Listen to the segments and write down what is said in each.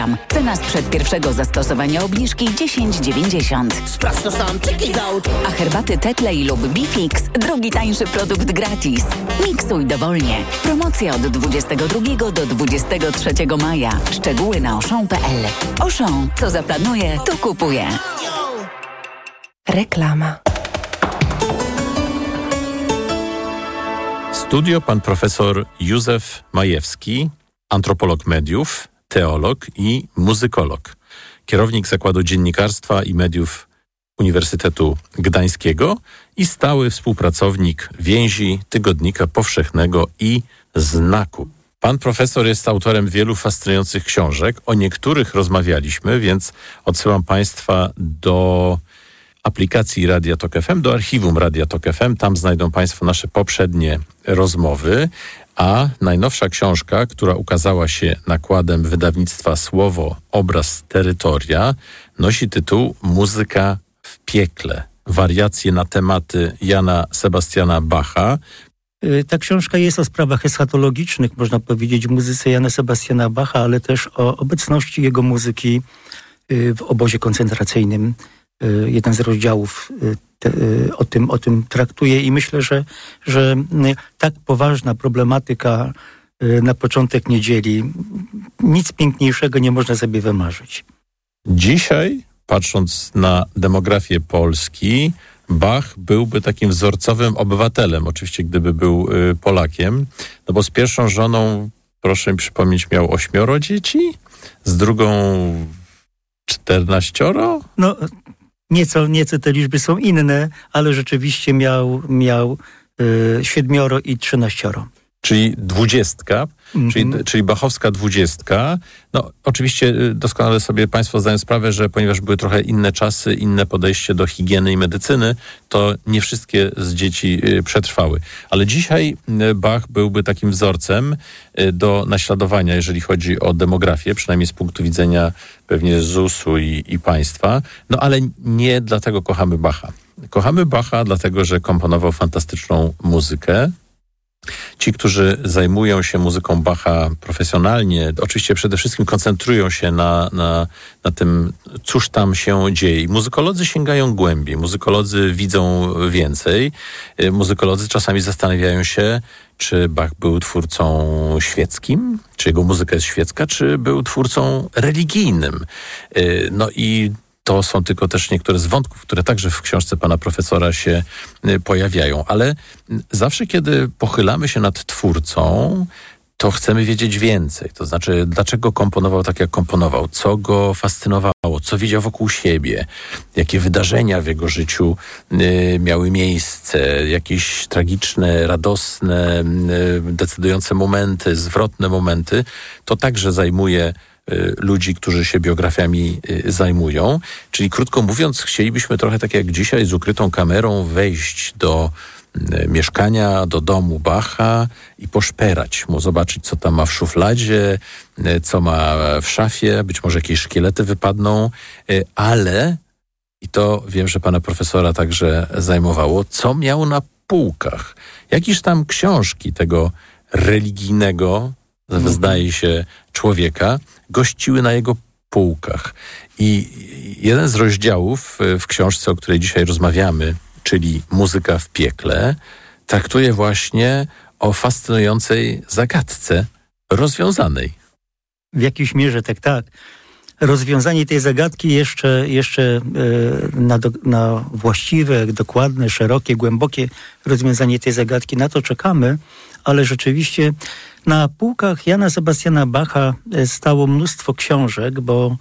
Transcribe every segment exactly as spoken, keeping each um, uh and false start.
Cena sprzed pierwszego zastosowania obniżki dziesięć dziewięćdziesiąt. Sprawdź to sam, check it out. A herbaty Tetley lub Bifix drugi tańszy produkt gratis. Miksuj dowolnie. Promocja od dwudziestego drugiego do dwudziestego trzeciego maja. Szczegóły na auchan kropka p l. Auchan, co zaplanuje, to kupuje. Reklama. Studio pan profesor Józef Majewski, antropolog mediów, teolog i muzykolog, kierownik Zakładu Dziennikarstwa i Mediów Uniwersytetu Gdańskiego i stały współpracownik Więzi, Tygodnika Powszechnego i Znaku. Pan profesor jest autorem wielu fascynujących książek. O niektórych rozmawialiśmy, więc odsyłam Państwa do aplikacji Radia Tok F M, do archiwum Radia Tok F M. Tam znajdą Państwo nasze poprzednie rozmowy. A najnowsza książka, która ukazała się nakładem wydawnictwa Słowo, Obraz, Terytoria, nosi tytuł Muzyka w piekle. Wariacje na tematy Jana Sebastiana Bacha. Ta książka jest o sprawach eschatologicznych, można powiedzieć, w muzyce Jana Sebastiana Bacha, ale też o obecności jego muzyki w obozie koncentracyjnym. Jeden z rozdziałów te, o tym, o tym traktuje i myślę, że, że tak poważna problematyka na początek niedzieli, nic piękniejszego nie można sobie wymarzyć. Dzisiaj, patrząc na demografię Polski, Bach byłby takim wzorcowym obywatelem, oczywiście gdyby był Polakiem, no bo z pierwszą żoną, proszę mi przypomnieć, miał ośmioro dzieci, z drugą czternaścioro? No, nieco, nieco te liczby są inne, ale rzeczywiście miał, miał y, siedmioro i trzynaścioro. Czyli dwudziestka, mm-hmm. czyli, czyli bachowska dwudziestka. No oczywiście doskonale sobie Państwo zdają sprawę, że ponieważ były trochę inne czasy, inne podejście do higieny i medycyny, to nie wszystkie z dzieci przetrwały. Ale dzisiaj Bach byłby takim wzorcem do naśladowania, jeżeli chodzi o demografię, przynajmniej z punktu widzenia pewnie zusu i, i państwa. No ale nie dlatego kochamy Bacha. Kochamy Bacha dlatego, że komponował fantastyczną muzykę. Ci, którzy zajmują się muzyką Bacha profesjonalnie, oczywiście przede wszystkim koncentrują się na, na, na tym, cóż tam się dzieje. Muzykolodzy sięgają głębiej, muzykolodzy widzą więcej. Muzykolodzy czasami zastanawiają się, czy Bach był twórcą świeckim, czy jego muzyka jest świecka, czy był twórcą religijnym. No i to są tylko też niektóre z wątków, które także w książce pana profesora się pojawiają. Ale zawsze, kiedy pochylamy się nad twórcą, to chcemy wiedzieć więcej. To znaczy, dlaczego komponował tak, jak komponował, co go fascynowało, co widział wokół siebie, jakie wydarzenia w jego życiu y, miały miejsce, jakieś tragiczne, radosne, y, decydujące momenty, zwrotne momenty. To także zajmuje ludzi, którzy się biografiami zajmują. Czyli krótko mówiąc, chcielibyśmy trochę tak jak dzisiaj z ukrytą kamerą wejść do mieszkania, do domu Bacha i poszperać mu, zobaczyć, co tam ma w szufladzie, co ma w szafie, być może jakieś szkielety wypadną, ale, i to wiem, że pana profesora także zajmowało, co miał na półkach. Jakież tam książki tego religijnego, zdaje się, człowieka, gościły na jego półkach. I jeden z rozdziałów w książce, o której dzisiaj rozmawiamy, czyli Muzyka w piekle, traktuje właśnie o fascynującej zagadce rozwiązanej. W jakiejś mierze tak, tak. Rozwiązanie tej zagadki jeszcze, jeszcze na, do, na właściwe, dokładne, szerokie, głębokie rozwiązanie tej zagadki, na to czekamy, ale rzeczywiście na półkach Jana Sebastiana Bacha stało mnóstwo książek, bo,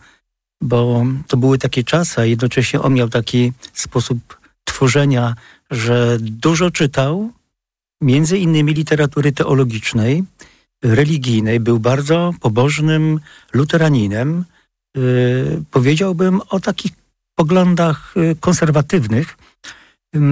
bo to były takie czasy, a jednocześnie on miał taki sposób tworzenia, że dużo czytał, między innymi literatury teologicznej, religijnej. Był bardzo pobożnym luteraninem. Yy, powiedziałbym o takich poglądach konserwatywnych. Yy,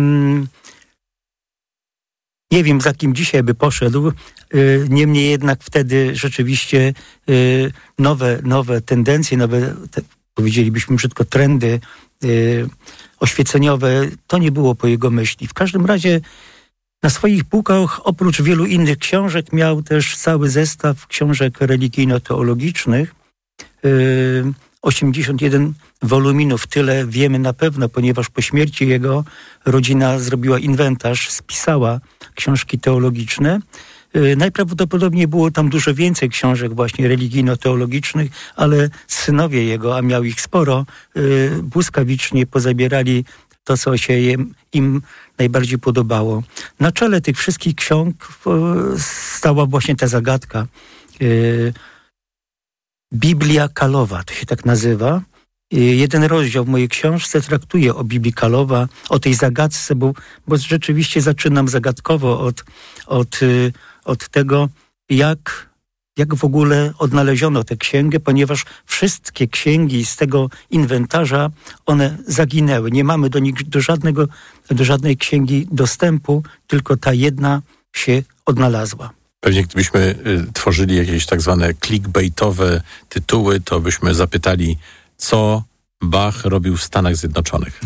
Nie wiem, za kim dzisiaj by poszedł, niemniej jednak wtedy rzeczywiście nowe, nowe tendencje, nowe, te, powiedzielibyśmy brzydko, trendy oświeceniowe, to nie było po jego myśli. W każdym razie na swoich półkach, oprócz wielu innych książek, miał też cały zestaw książek religijno-teologicznych osiemdziesiąt jeden woluminów. Tyle wiemy na pewno, ponieważ po śmierci jego rodzina zrobiła inwentarz, spisała książki teologiczne. Najprawdopodobniej było tam dużo więcej książek właśnie religijno-teologicznych, ale synowie jego, a miał ich sporo, błyskawicznie pozabierali to, co się im najbardziej podobało. Na czele tych wszystkich ksiąg stała właśnie ta zagadka. Biblia Kalowa, to się tak nazywa. Jeden rozdział w mojej książce traktuje o Biblii Kalowa, o tej zagadce, bo, bo rzeczywiście zaczynam zagadkowo od, od, od tego, jak, jak w ogóle odnaleziono tę księgę, ponieważ wszystkie księgi z tego inwentarza, one zaginęły. Nie mamy do nich, do żadnego, do żadnej księgi dostępu, tylko ta jedna się odnalazła. Pewnie gdybyśmy y, tworzyli jakieś tak zwane clickbaitowe tytuły, to byśmy zapytali, co Bach robił w Stanach Zjednoczonych.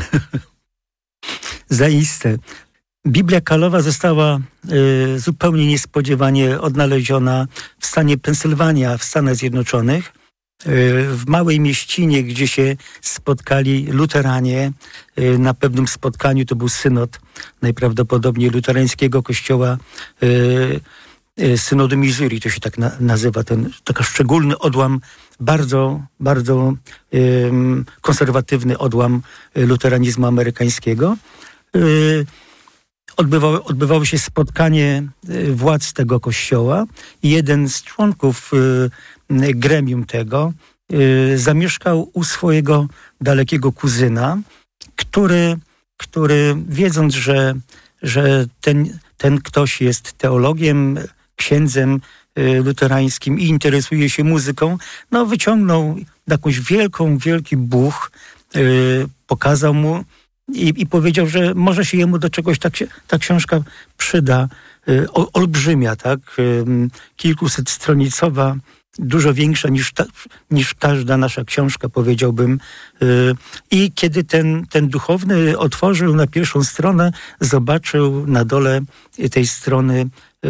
Zaiste. Biblia Kalowa została y, zupełnie niespodziewanie odnaleziona w stanie Pensylwania w Stanach Zjednoczonych, y, w małej mieścinie, gdzie się spotkali luteranie. Y, na pewnym spotkaniu to był synod najprawdopodobniej luterańskiego kościoła y, Synodu Missouri, to się tak na, nazywa, ten taki szczególny odłam, bardzo, bardzo um, konserwatywny odłam luteranizmu amerykańskiego. Y, odbywało, odbywało się spotkanie władz tego kościoła i jeden z członków y, gremium tego y, zamieszkał u swojego dalekiego kuzyna, który, który wiedząc, że, że ten, ten ktoś jest teologiem, księdzem y, luterańskim i interesuje się muzyką, no wyciągnął jakąś wielką, wielki buch, y, pokazał mu i, i powiedział, że może się jemu do czegoś ta, ta książka przyda. Y, o, olbrzymia, tak? Y, kilkusetstronicowa, dużo większa niż, ta, niż każda nasza książka, powiedziałbym. Y, I kiedy ten, ten duchowny otworzył na pierwszą stronę, zobaczył na dole tej strony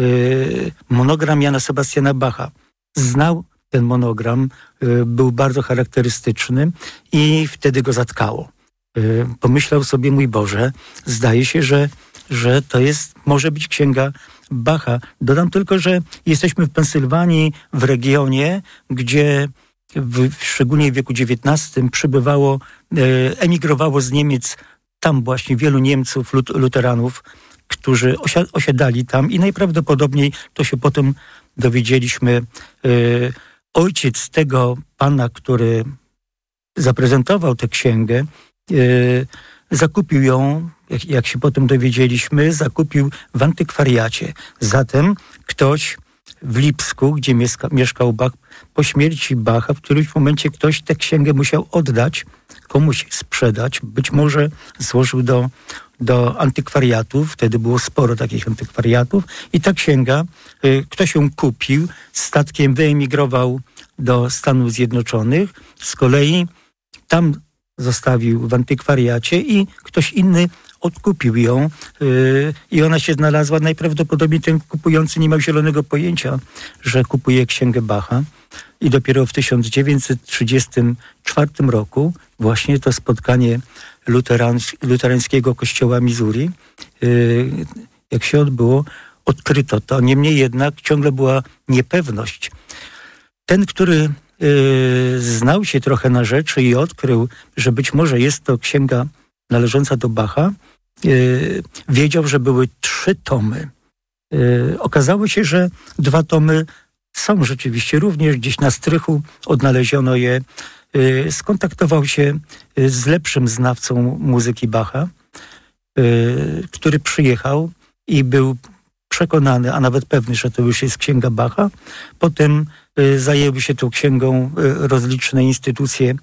monogram Jana Sebastiana Bacha. Znał ten monogram, był bardzo charakterystyczny i wtedy go zatkało. Pomyślał sobie, mój Boże, zdaje się, że, że to jest, może być księga Bacha. Dodam tylko, że jesteśmy w Pensylwanii, w regionie, gdzie w, szczególnie w wieku dziewiętnastym przybywało, emigrowało z Niemiec tam właśnie wielu Niemców, lut, luteranów, którzy osiadali tam i najprawdopodobniej, to się potem dowiedzieliśmy, y, ojciec tego pana, który zaprezentował tę księgę, y, zakupił ją, jak, jak się potem dowiedzieliśmy, zakupił w antykwariacie. Zatem ktoś w Lipsku, gdzie mieszka, mieszkał Bach, po śmierci Bacha, w którymś momencie ktoś tę księgę musiał oddać, komuś sprzedać, być może złożył do do antykwariatów, wtedy było sporo takich antykwariatów i ta księga, y, ktoś ją kupił, statkiem wyemigrował do Stanów Zjednoczonych, z kolei tam zostawił w antykwariacie i ktoś inny odkupił ją y, i ona się znalazła, najprawdopodobniej ten kupujący nie miał zielonego pojęcia, że kupuje księgę Bacha i dopiero w tysiąc dziewięćset trzydziestym czwartym roku właśnie to spotkanie Luterans- luterańskiego kościoła Missouri, yy, jak się odbyło, odkryto to. Niemniej jednak ciągle była niepewność. Ten, który yy, znał się trochę na rzeczy i odkrył, że być może jest to księga należąca do Bacha, yy, wiedział, że były trzy tomy. Yy, okazało się, że dwa tomy są rzeczywiście również gdzieś na strychu, odnaleziono je. Skontaktował się z lepszym znawcą muzyki Bacha, który przyjechał i był przekonany, a nawet pewny, że to już jest księga Bacha. Potem zajęły się tą księgą rozliczne instytucje,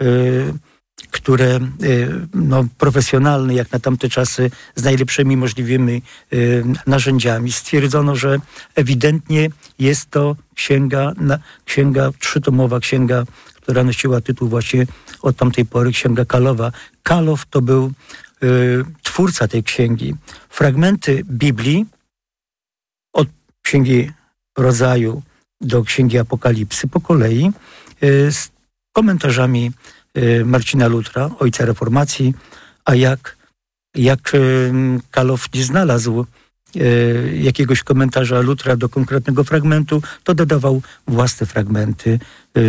które no, profesjonalne, jak na tamte czasy, z najlepszymi możliwymi narzędziami. Stwierdzono, że ewidentnie jest to księga, księga trzytomowa, księga, która nosiła tytuł właśnie od tamtej pory księga Kalowa. Kalow to był y, twórca tej księgi. Fragmenty Biblii od księgi Rodzaju do księgi Apokalipsy po kolei y, komentarzami Marcina Lutra, ojca reformacji, a jak, jak Kalow nie znalazł jakiegoś komentarza Lutra do konkretnego fragmentu, to dodawał własne fragmenty.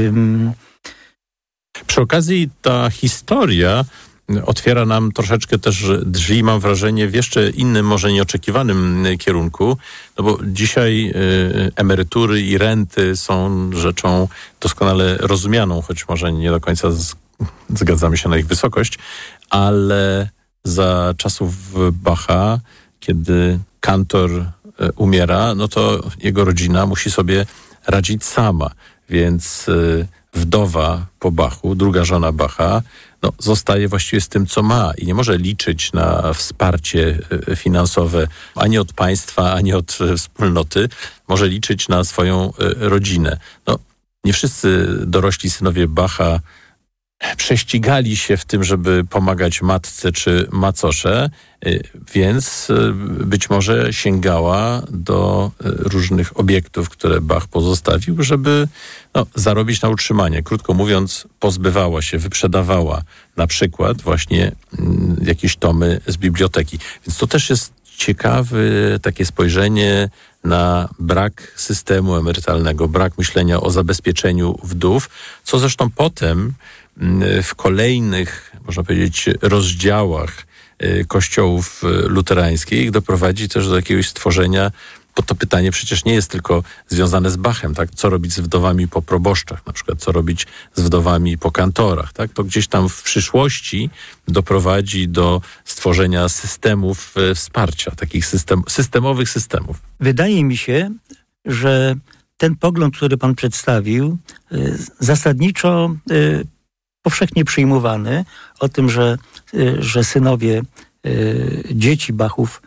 Przy okazji ta historia otwiera nam troszeczkę też drzwi, mam wrażenie, w jeszcze innym, może nieoczekiwanym kierunku, no bo dzisiaj y, emerytury i renty są rzeczą doskonale rozumianą, choć może nie do końca z, zgadzamy się na ich wysokość, ale za czasów Bacha, kiedy kantor y, umiera, no to jego rodzina musi sobie radzić sama, więc y, wdowa po Bachu, druga żona Bacha, no, zostaje właściwie z tym, co ma i nie może liczyć na wsparcie finansowe ani od państwa, ani od wspólnoty. Może liczyć na swoją rodzinę. No, nie wszyscy dorośli synowie Bacha prześcigali się w tym, żeby pomagać matce czy macosze, więc być może sięgała do różnych obiektów, które Bach pozostawił, żeby no, zarobić na utrzymanie. Krótko mówiąc, pozbywała się, wyprzedawała na przykład właśnie mm, jakieś tomy z biblioteki. Więc to też jest ciekawe takie spojrzenie na brak systemu emerytalnego, brak myślenia o zabezpieczeniu wdów, co zresztą potem w kolejnych, można powiedzieć, rozdziałach kościołów luterańskich doprowadzi też do jakiegoś stworzenia, bo to pytanie przecież nie jest tylko związane z Bachem, tak? Co robić z wdowami po proboszczach, na przykład co robić z wdowami po kantorach, tak? To gdzieś tam w przyszłości doprowadzi do stworzenia systemów wsparcia, takich system, systemowych systemów. Wydaje mi się, że ten pogląd, który pan przedstawił, zasadniczo powszechnie przyjmowany, o tym, że, że synowie dzieci Bachów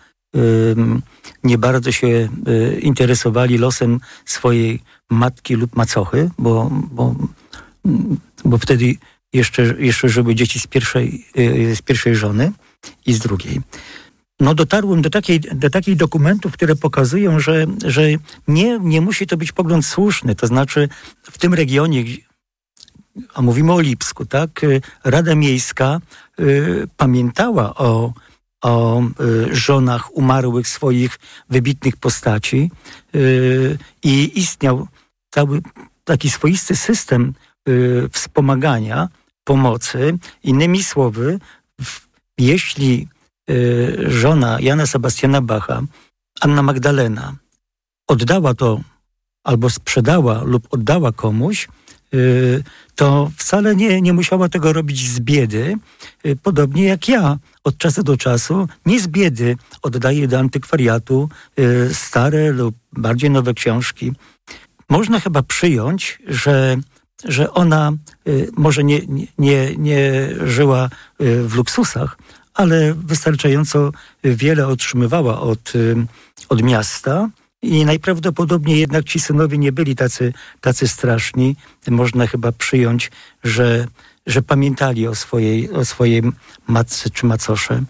nie bardzo się interesowali losem swojej matki lub macochy, bo, bo, bo wtedy jeszcze, jeszcze żyły dzieci z pierwszej, z pierwszej żony i z drugiej. No dotarłem do takiej, do takich dokumentów, które pokazują, że, że nie, nie musi to być pogląd słuszny. To znaczy w tym regionie, a mówimy o Lipsku, tak? Rada Miejska y, pamiętała o, o y, żonach umarłych swoich wybitnych postaci y, i istniał cały taki swoisty system y, wspomagania, pomocy. Innymi słowy, w, jeśli y, żona Jana Sebastiana Bacha, Anna Magdalena, oddała to albo sprzedała lub oddała komuś, to wcale nie, nie musiała tego robić z biedy, podobnie jak ja od czasu do czasu nie z biedy oddaję do antykwariatu stare lub bardziej nowe książki. Można chyba przyjąć, że, że ona może nie, nie, nie żyła w luksusach, ale wystarczająco wiele otrzymywała od, od miasta. I najprawdopodobniej jednak ci synowie nie byli tacy, tacy straszni. Można chyba przyjąć, że, że pamiętali o swojej, o swojej matce czy macosze.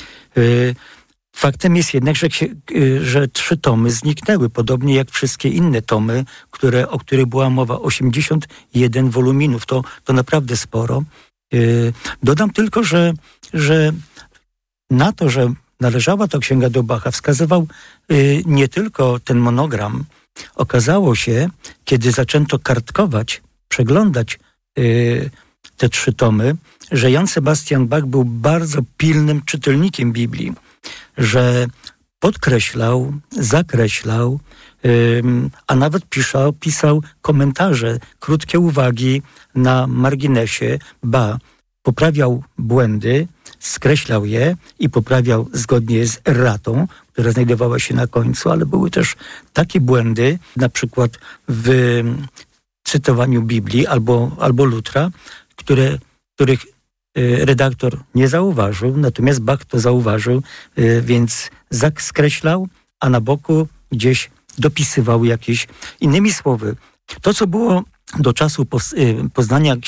Faktem jest jednak, że, że trzy tomy zniknęły, podobnie jak wszystkie inne tomy, które, o których była mowa. osiemdziesiąt jeden woluminów, to, to naprawdę sporo. Dodam tylko, że, że na to, że należała to księga do Bacha, wskazywał y, nie tylko ten monogram. Okazało się, kiedy zaczęto kartkować, przeglądać y, te trzy tomy, że Jan Sebastian Bach był bardzo pilnym czytelnikiem Biblii, że podkreślał, zakreślał, y, a nawet pisał, pisał komentarze, krótkie uwagi na marginesie, ba, poprawiał błędy, skreślał je i poprawiał zgodnie z erratą, która znajdowała się na końcu, ale były też takie błędy, na przykład w cytowaniu Biblii albo, albo Lutra, które, których redaktor nie zauważył, natomiast Bach to zauważył, więc skreślał, a na boku gdzieś dopisywał jakieś. Innymi słowy, to co było do czasu poznania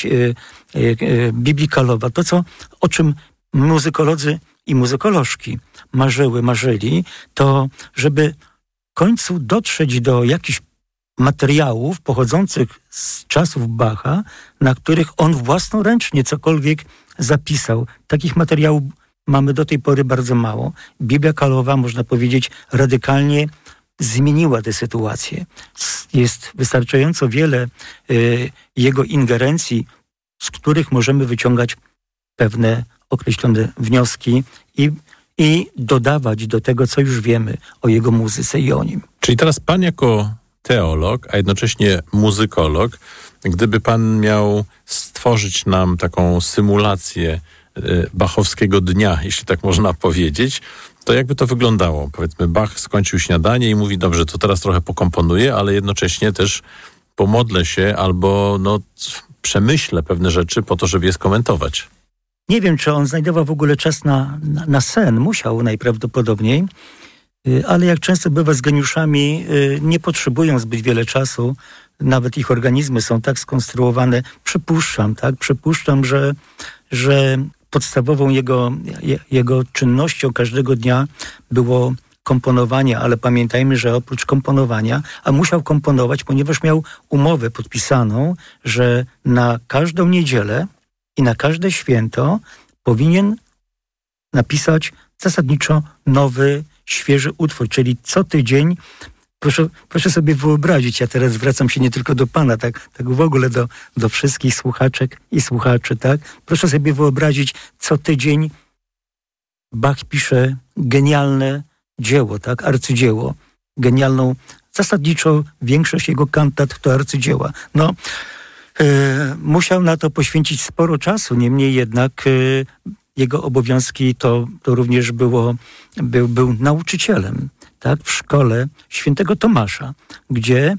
Biblii Kalowa, to co, o czym muzykolodzy i muzykolożki marzyły, marzyli, to żeby w końcu dotrzeć do jakichś materiałów pochodzących z czasów Bacha, na których on własnoręcznie cokolwiek zapisał. Takich materiałów mamy do tej pory bardzo mało. Biblia Kalowa, można powiedzieć, radykalnie zmieniła tę sytuację. Jest wystarczająco wiele y, jego ingerencji, z których możemy wyciągać pewne określone wnioski i, i dodawać do tego, co już wiemy o jego muzyce i o nim. Czyli teraz pan jako teolog, a jednocześnie muzykolog, gdyby pan miał stworzyć nam taką symulację y, bachowskiego dnia, jeśli tak można powiedzieć, to jakby to wyglądało? Powiedzmy, Bach skończył śniadanie i mówi, dobrze, to teraz trochę pokomponuję, ale jednocześnie też pomodlę się albo no, przemyślę pewne rzeczy po to, żeby je skomentować. Nie wiem, czy on znajdował w ogóle czas na, na, na sen. Musiał najprawdopodobniej, ale jak często bywa z geniuszami, nie potrzebują zbyt wiele czasu. Nawet ich organizmy są tak skonstruowane. Przypuszczam, tak? Przypuszczam, że, że podstawową jego, jego czynnością każdego dnia było komponowanie, ale pamiętajmy, że oprócz komponowania, a musiał komponować, ponieważ miał umowę podpisaną, że na każdą niedzielę i na każde święto powinien napisać zasadniczo nowy, świeży utwór, czyli co tydzień. Proszę, proszę sobie wyobrazić, ja teraz zwracam się nie tylko do pana, tak, tak w ogóle do, do wszystkich słuchaczek i słuchaczy, tak? Proszę sobie wyobrazić, co tydzień Bach pisze genialne dzieło, tak? Arcydzieło. Genialną, zasadniczo większość jego kantat to arcydzieła. No, yy, musiał na to poświęcić sporo czasu, niemniej jednak yy, jego obowiązki to, to również było, był, był nauczycielem, tak, w szkole świętego Tomasza, gdzie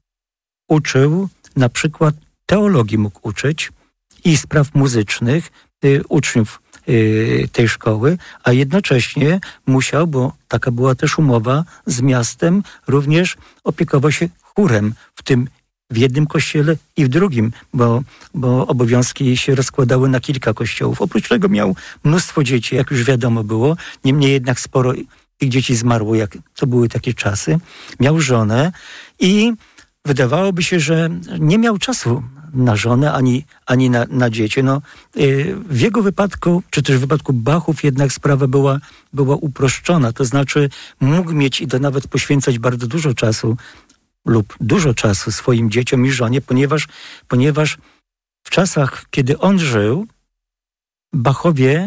uczył, na przykład teologii mógł uczyć i spraw muzycznych y, uczniów y, tej szkoły, a jednocześnie musiał, bo taka była też umowa z miastem, również opiekował się chórem w tym w jednym kościele i w drugim, bo, bo obowiązki się rozkładały na kilka kościołów. Oprócz tego miał mnóstwo dzieci, jak już wiadomo było, niemniej jednak sporo tych dzieci zmarło, jak to były takie czasy. Miał żonę i wydawałoby się, że nie miał czasu na żonę ani, ani na, na dzieci. No, yy, w jego wypadku, czy też w wypadku Bachów jednak sprawa była, była uproszczona. To znaczy mógł mieć i to nawet poświęcać bardzo dużo czasu lub dużo czasu swoim dzieciom i żonie, ponieważ, ponieważ w czasach, kiedy on żył, Bachowie,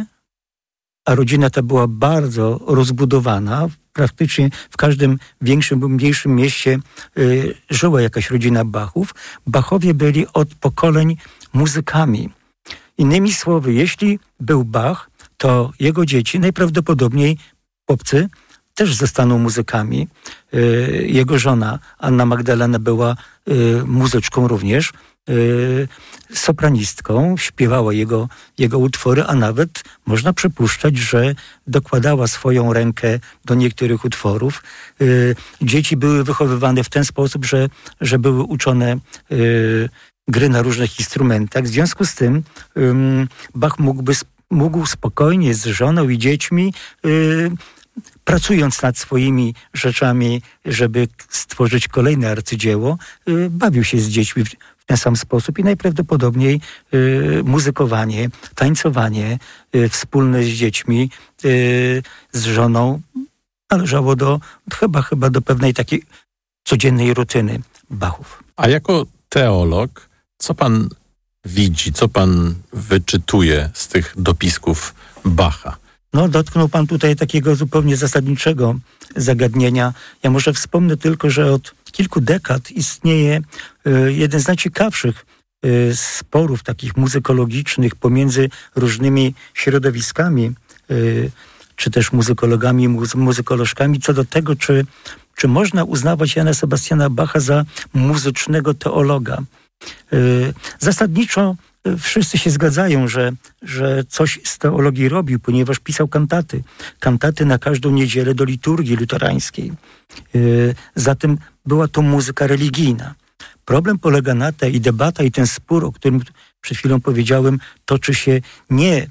a rodzina ta była bardzo rozbudowana, praktycznie w każdym większym lub mniejszym mieście y, żyła jakaś rodzina Bachów. Bachowie byli od pokoleń muzykami. Innymi słowy, jeśli był Bach, to jego dzieci najprawdopodobniej, chłopcy, też zostaną muzykami. Y, jego żona Anna Magdalena była y, muzyczką również, y, sopranistką, śpiewała jego, jego utwory, a nawet można przypuszczać, że dokładała swoją rękę do niektórych utworów. Y, dzieci były wychowywane w ten sposób, że, że były uczone y, gry na różnych instrumentach. W związku z tym y, Bach mógłby, mógł spokojnie z żoną i dziećmi y, pracując nad swoimi rzeczami, żeby stworzyć kolejne arcydzieło, yy, bawił się z dziećmi w, w ten sam sposób i najprawdopodobniej yy, muzykowanie, tańcowanie yy, wspólne z dziećmi, yy, z żoną należało do chyba, chyba do pewnej takiej codziennej rutyny Bachów. A jako teolog, co pan widzi, co pan wyczytuje z tych dopisków Bacha? No, dotknął pan tutaj takiego zupełnie zasadniczego zagadnienia. Ja może wspomnę tylko, że od kilku dekad istnieje y, jeden z najciekawszych y, sporów takich muzykologicznych pomiędzy różnymi środowiskami, y, czy też muzykologami, muzy- muzykolożkami, co do tego, czy, czy można uznawać Jana Sebastiana Bacha za muzycznego teologa. Y, zasadniczo wszyscy się zgadzają, że, że coś z teologii robił, ponieważ pisał kantaty. Kantaty na każdą niedzielę do liturgii luterańskiej. Yy, zatem była to muzyka religijna. Problem polega na tym, i debata, i ten spór, o którym przed chwilą powiedziałem, toczy się nie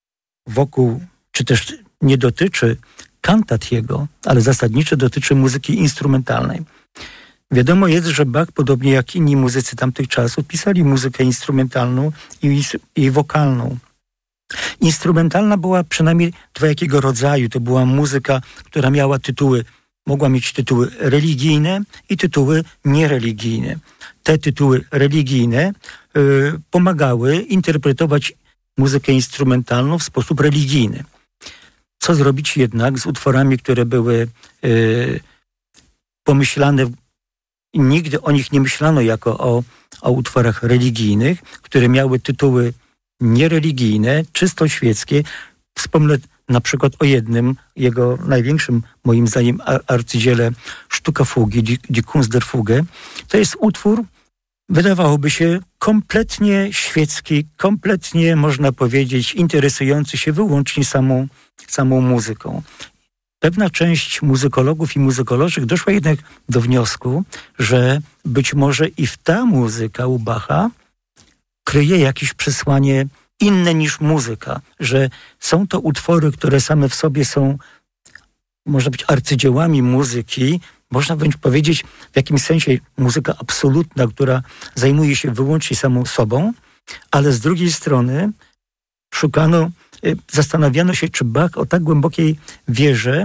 wokół, czy też nie dotyczy kantat jego, ale zasadniczo dotyczy muzyki instrumentalnej. Wiadomo jest, że Bach, podobnie jak inni muzycy tamtych czasów, pisali muzykę instrumentalną i, i wokalną. Instrumentalna była przynajmniej dwojakiego rodzaju. To była muzyka, która miała tytuły, mogła mieć tytuły religijne i tytuły niereligijne. Te tytuły religijne y, pomagały interpretować muzykę instrumentalną w sposób religijny. Co zrobić jednak z utworami, które były y, pomyślane, nigdy o nich nie myślano jako o, o utworach religijnych, które miały tytuły niereligijne, czysto świeckie. Wspomnę na przykład o jednym, jego największym, moim zdaniem, arcydziele Sztuka Fugi, Die, Die Kunst der Fuge. To jest utwór, wydawałoby się, kompletnie świecki, kompletnie, można powiedzieć, interesujący się wyłącznie samą, samą muzyką. Pewna część muzykologów i muzykolożek doszła jednak do wniosku, że być może i w ta muzyka u Bacha kryje jakieś przesłanie inne niż muzyka, że są to utwory, które same w sobie są, można być, arcydziełami muzyki, można wręcz powiedzieć w jakimś sensie muzyka absolutna, która zajmuje się wyłącznie samą sobą, ale z drugiej strony szukano, zastanawiano się, czy Bach o tak głębokiej wierze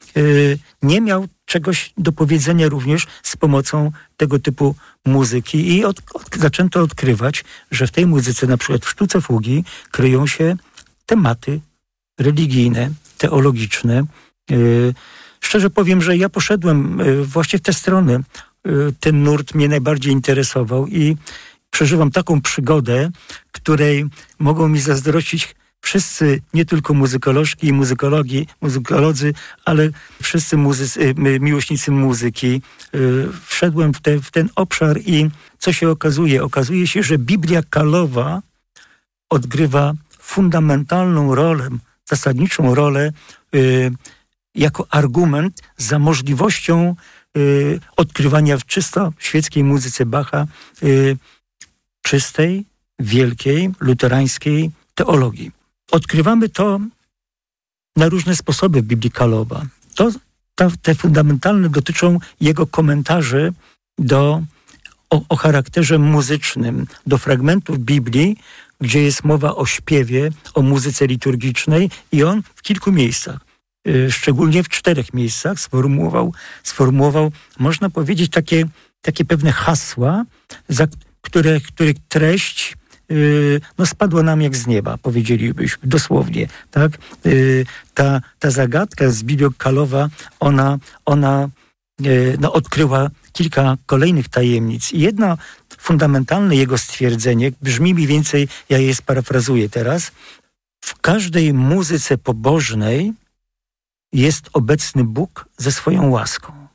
nie miał czegoś do powiedzenia również z pomocą tego typu muzyki i od, od, zaczęto odkrywać, że w tej muzyce, na przykład w Sztuce Fugi, kryją się tematy religijne, teologiczne. Yy, szczerze powiem, że ja poszedłem yy, właśnie w tę stronę. Yy, ten nurt mnie najbardziej interesował i przeżywam taką przygodę, której mogą mi zazdrościć wszyscy, nie tylko muzykolożki i muzykologi, muzykolodzy, ale wszyscy muzycy, miłośnicy muzyki. Wszedłem w, te, w ten obszar i co się okazuje? Okazuje się, że Biblia Kalowa odgrywa fundamentalną rolę, zasadniczą rolę y, jako argument za możliwością y, odkrywania w czysto świeckiej muzyce Bacha y, czystej, wielkiej, luterańskiej teologii. Odkrywamy to na różne sposoby w Biblii Kalowa. To, ta, te fundamentalne dotyczą jego komentarzy do, o, o charakterze muzycznym, do fragmentów Biblii, gdzie jest mowa o śpiewie, o muzyce liturgicznej i on w kilku miejscach, yy, szczególnie w czterech miejscach sformułował, sformułował można powiedzieć, takie, takie pewne hasła, za które, których treść no spadła nam jak z nieba, powiedzielibyśmy, dosłownie, tak? Ta, ta zagadka z Biblią Kalowa, ona, ona no, odkryła kilka kolejnych tajemnic. I jedno fundamentalne jego stwierdzenie brzmi mniej więcej, ja je sparafrazuję teraz, w każdej muzyce pobożnej jest obecny Bóg ze swoją łaską.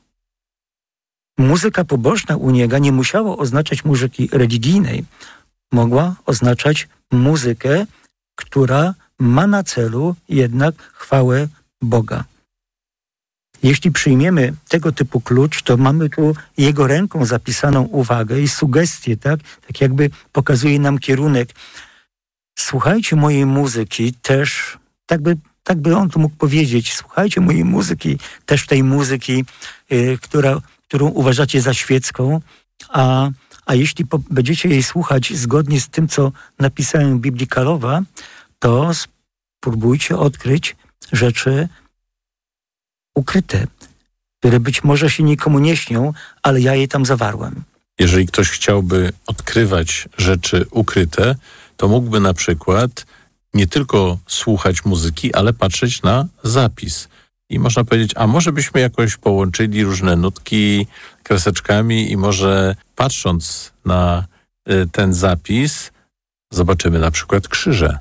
Muzyka pobożna u niego nie musiała oznaczać muzyki religijnej, mogła oznaczać muzykę, która ma na celu jednak chwałę Boga. Jeśli przyjmiemy tego typu klucz, to mamy tu jego ręką zapisaną uwagę i sugestię, tak? Tak jakby pokazuje nam kierunek. Słuchajcie mojej muzyki też, tak by, tak by on tu mógł powiedzieć, słuchajcie mojej muzyki, też tej muzyki, yy, która, którą uważacie za świecką, a A jeśli po, będziecie jej słuchać zgodnie z tym, co napisałem w Biblii Kalowa, to spróbujcie odkryć rzeczy ukryte, które być może się nikomu nie śnią, ale ja je tam zawarłem. Jeżeli ktoś chciałby odkrywać rzeczy ukryte, to mógłby na przykład nie tylko słuchać muzyki, ale patrzeć na zapis. I można powiedzieć, a może byśmy jakoś połączyli różne nutki kreseczkami i może patrząc na y, ten zapis zobaczymy na przykład krzyże.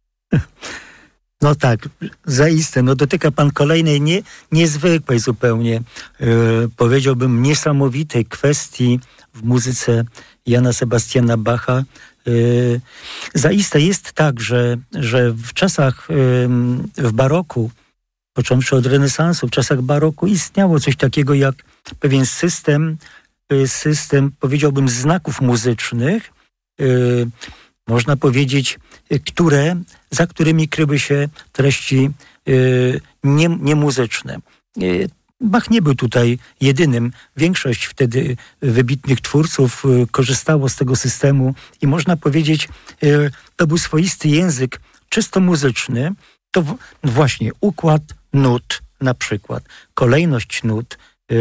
No tak, zaiste. No dotyka pan kolejnej nie, niezwykłej zupełnie, yy, powiedziałbym niesamowitej kwestii w muzyce Jana Sebastiana Bacha. Yy, zaiste jest tak, że, że w czasach, yy, w baroku, począwszy od renesansu, w czasach baroku istniało coś takiego jak pewien system, system, powiedziałbym, znaków muzycznych, yy, można powiedzieć, które, za którymi kryły się treści yy, nie, niemuzyczne. Yy, Bach nie był tutaj jedynym. Większość wtedy wybitnych twórców korzystało z tego systemu i można powiedzieć, to był swoisty język czysto muzyczny. To właśnie układ nut na przykład, kolejność nut,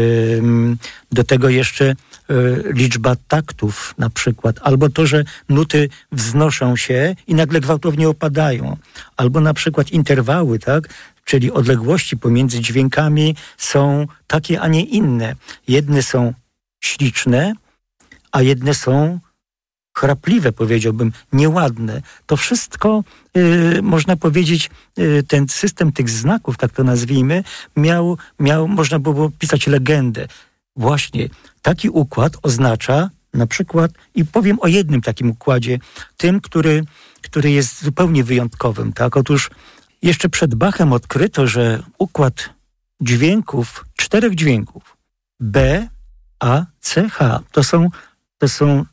do tego jeszcze liczba taktów na przykład, albo to, że nuty wznoszą się i nagle gwałtownie opadają, albo na przykład interwały, tak? Czyli odległości pomiędzy dźwiękami są takie, a nie inne. Jedne są śliczne, a jedne są chrapliwe, powiedziałbym, nieładne. To wszystko, yy, można powiedzieć, yy, ten system tych znaków, tak to nazwijmy, miał, miał, można było pisać legendę. Właśnie taki układ oznacza na przykład, i powiem o jednym takim układzie, tym, który, który jest zupełnie wyjątkowym. Tak? Otóż jeszcze przed Bachem odkryto, że układ dźwięków, czterech dźwięków, B, A, C, H, to są To są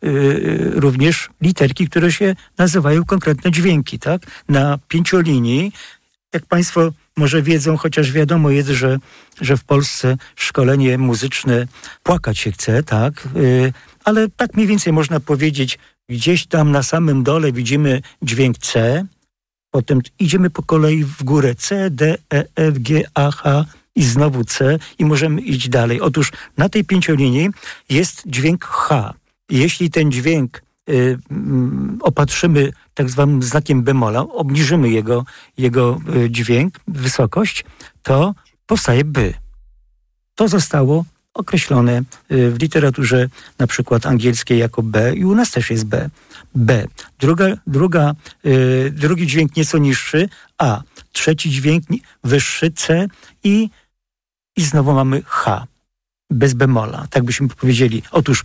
y, również literki, które się nazywają konkretne dźwięki, tak? Na pięciolinii, jak Państwo może wiedzą, chociaż wiadomo jest, że, że w Polsce szkolenie muzyczne płakać się chce, tak? Y, ale tak mniej więcej można powiedzieć, gdzieś tam na samym dole widzimy dźwięk C, potem idziemy po kolei w górę C, D, E, F, G, A, H, i znowu C i możemy iść dalej. Otóż na tej pięciolinii jest dźwięk H. Jeśli ten dźwięk y, y, opatrzymy tak zwanym znakiem bemola, obniżymy jego, jego y, dźwięk, wysokość, to powstaje B. To zostało określone y, w literaturze na przykład angielskiej jako B i u nas też jest B. B. Druga, druga, y, drugi dźwięk nieco niższy, A. Trzeci dźwięk wyższy, C i I znowu mamy H, bez bemola, tak byśmy powiedzieli. Otóż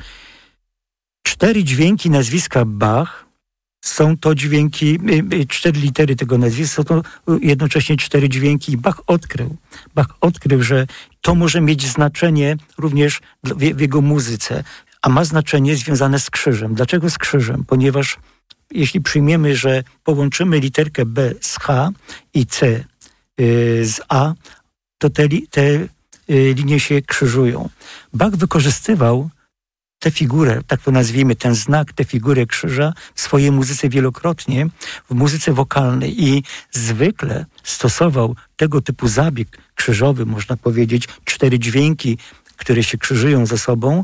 cztery dźwięki nazwiska Bach są to dźwięki, cztery litery tego nazwiska, są to jednocześnie cztery dźwięki i Bach odkrył. Bach odkrył, że to może mieć znaczenie również w, w jego muzyce, a ma znaczenie związane z krzyżem. Dlaczego z krzyżem? Ponieważ jeśli przyjmiemy, że połączymy literkę B z H i C yy, z A, to te, te linie się krzyżują. Bach wykorzystywał tę figurę, tak to nazwijmy, ten znak, tę figurę krzyża w swojej muzyce wielokrotnie, w muzyce wokalnej i zwykle stosował tego typu zabieg krzyżowy, można powiedzieć, cztery dźwięki, które się krzyżują ze sobą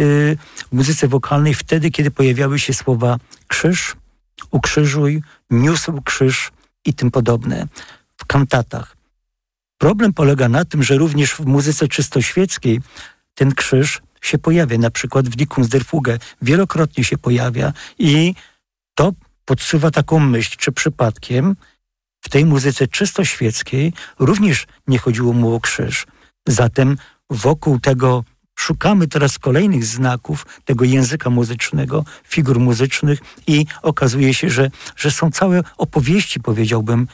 w muzyce wokalnej wtedy, kiedy pojawiały się słowa krzyż, ukrzyżuj, niósł krzyż i tym podobne w kantatach. Problem polega na tym, że również w muzyce czystoświeckiej ten krzyż się pojawia, na przykład w Die Kunst der Fuge wielokrotnie się pojawia i to podsuwa taką myśl, czy przypadkiem w tej muzyce czystoświeckiej również nie chodziło mu o krzyż. Zatem wokół tego szukamy teraz kolejnych znaków tego języka muzycznego, figur muzycznych i okazuje się, że, że są całe opowieści, powiedziałbym,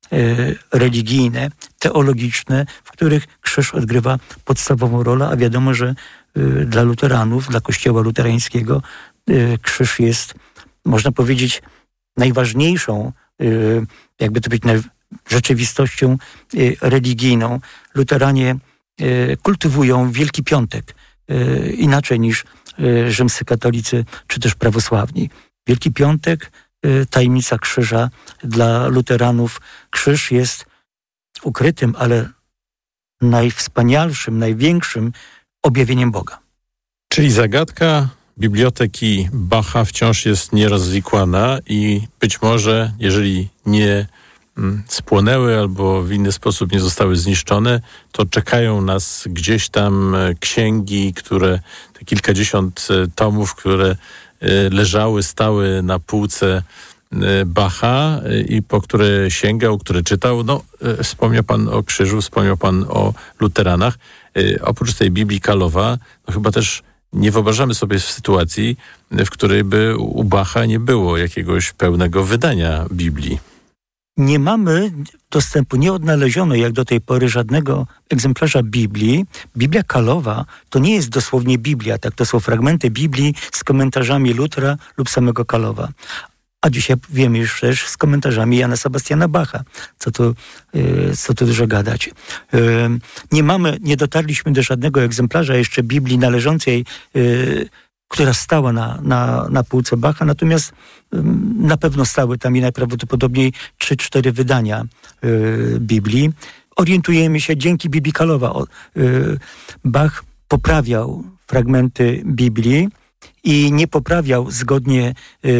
religijne, teologiczne, w których krzyż odgrywa podstawową rolę, a wiadomo, że dla luteranów, dla kościoła luterańskiego krzyż jest, można powiedzieć, najważniejszą, jakby to być, rzeczywistością religijną. Luteranie kultywują Wielki Piątek inaczej niż rzymscy katolicy czy też prawosławni. Wielki Piątek, tajemnica krzyża dla luteranów. Krzyż jest ukrytym, ale najwspanialszym, największym objawieniem Boga. Czyli zagadka biblioteki Bacha wciąż jest nierozwikłana i być może, jeżeli nie spłonęły albo w inny sposób nie zostały zniszczone, to czekają nas gdzieś tam księgi, które, te kilkadziesiąt tomów, które leżały, stały na półce Bacha i po które sięgał, które czytał. No, wspomniał pan o krzyżu, wspomniał pan o luteranach. Oprócz tej Biblii Kalowa, no chyba też nie wyobrażamy sobie sytuacji, w której by u Bacha nie było jakiegoś pełnego wydania Biblii. Nie mamy dostępu, nie odnaleziono jak do tej pory żadnego egzemplarza Biblii. Biblia Kalowa to nie jest dosłownie Biblia, tak, to są fragmenty Biblii z komentarzami Lutera lub samego Kalowa. a dzisiaj wiemy już też z komentarzami Jana Sebastiana Bacha, co tu, co tu dużo gadać. Nie mamy, nie dotarliśmy do żadnego egzemplarza jeszcze Biblii należącej, która stała na, na, na półce Bacha, natomiast na pewno stały tam i najprawdopodobniej trzy cztery wydania Biblii. Orientujemy się dzięki Biblii Kalowa. Bach poprawiał fragmenty Biblii i nie poprawiał zgodnie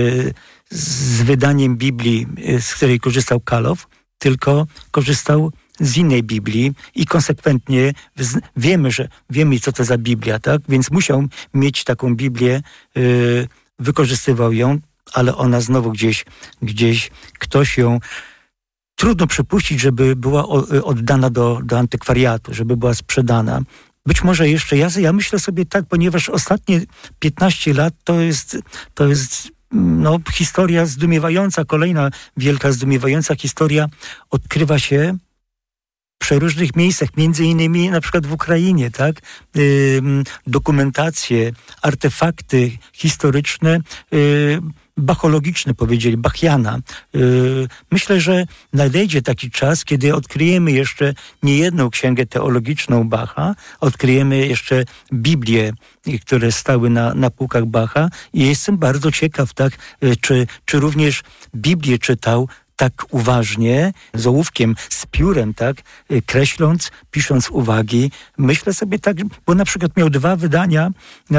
z wydaniem Biblii, z której korzystał Kalow, tylko korzystał z innej Biblii i konsekwentnie wiemy, że wiemy, co to za Biblia, tak? Więc musiał mieć taką Biblię, wykorzystywał ją, ale ona znowu gdzieś, gdzieś ktoś ją... Trudno przypuścić, żeby była oddana do, do antykwariatu, żeby była sprzedana. Być może jeszcze, ja, ja myślę sobie tak, ponieważ ostatnie piętnaście lat to jest, to jest no, historia zdumiewająca, kolejna wielka zdumiewająca historia odkrywa się w przeróżnych miejscach, między innymi na przykład w Ukrainie, tak? Yy, dokumentacje, artefakty historyczne, yy, bachologiczne, powiedzieli, Bachiana. Yy, myślę, że nadejdzie taki czas, kiedy odkryjemy jeszcze niejedną księgę teologiczną Bacha, odkryjemy jeszcze Biblię, które stały na, na półkach Bacha i jestem bardzo ciekaw, tak, yy, czy, czy również Biblię czytał tak uważnie, z ołówkiem, z piórem, tak, kreśląc, pisząc uwagi. Myślę sobie tak, bo na przykład miał dwa wydania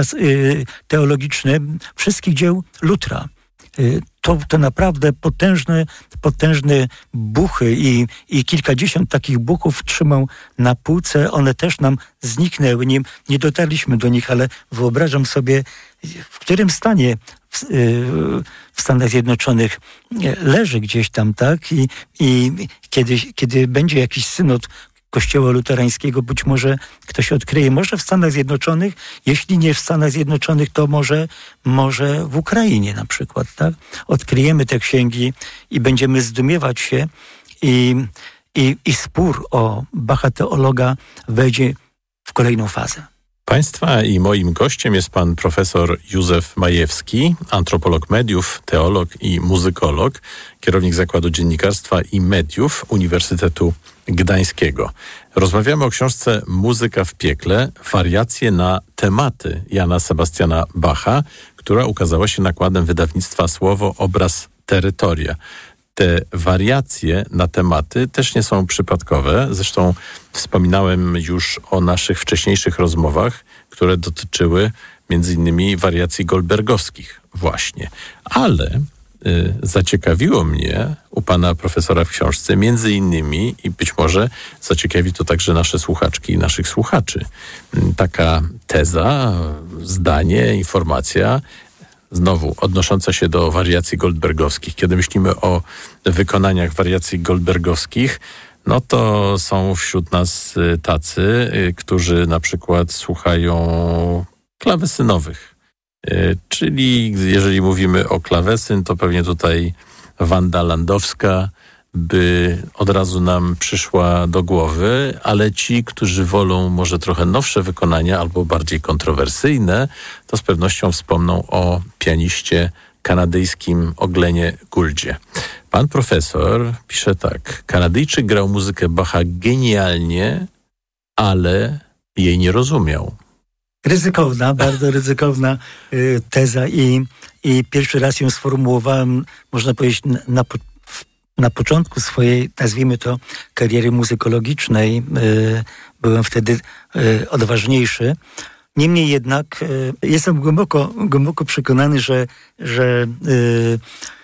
teologiczne wszystkich dzieł Lutra. To, to naprawdę potężne, potężne buchy i, i kilkadziesiąt takich buchów trzymał na półce. One też nam zniknęły, nie, nie dotarliśmy do nich, ale wyobrażam sobie, w którym stanie w, w Stanach Zjednoczonych leży gdzieś tam, tak? I, i kiedy, kiedy będzie jakiś synod Kościoła Luterańskiego, być może ktoś odkryje, może w Stanach Zjednoczonych, jeśli nie w Stanach Zjednoczonych, to może, może w Ukrainie na przykład, tak? Odkryjemy te księgi i będziemy zdumiewać się i, i, i spór o Bacha teologa wejdzie w kolejną fazę. Państwa i moim gościem jest pan profesor Józef Majewski, antropolog mediów, teolog i muzykolog, kierownik Zakładu Dziennikarstwa i Mediów Uniwersytetu Gdańskiego. Rozmawiamy o książce Muzyka w piekle, wariacje na tematy Jana Sebastiana Bacha, która ukazała się nakładem wydawnictwa Słowo, Obraz, Terytoria. Te wariacje na tematy też nie są przypadkowe. Zresztą wspominałem już o naszych wcześniejszych rozmowach, które dotyczyły między innymi wariacji goldbergowskich właśnie. Ale y, zaciekawiło mnie u pana profesora w książce między innymi i być może zaciekawi to także nasze słuchaczki i naszych słuchaczy. Taka teza, zdanie, informacja, znowu odnosząca się do wariacji goldbergowskich. Kiedy myślimy o wykonaniach wariacji goldbergowskich, no to są wśród nas tacy, którzy na przykład słuchają klawesynowych. Czyli jeżeli mówimy o klawesyn, to pewnie tutaj Wanda Landowska by od razu nam przyszła do głowy, ale ci, którzy wolą może trochę nowsze wykonania albo bardziej kontrowersyjne, to z pewnością wspomną o pianiście kanadyjskim Glenie Gouldzie. Pan profesor pisze tak: Kanadyjczyk grał muzykę Bacha genialnie, ale jej nie rozumiał. Ryzykowna, bardzo ryzykowna y, teza i, i pierwszy raz ją sformułowałem, można powiedzieć, na, na Na początku swojej, nazwijmy to, kariery muzykologicznej, y, byłem wtedy y, odważniejszy. Niemniej jednak y, jestem głęboko, głęboko przekonany, że, że y,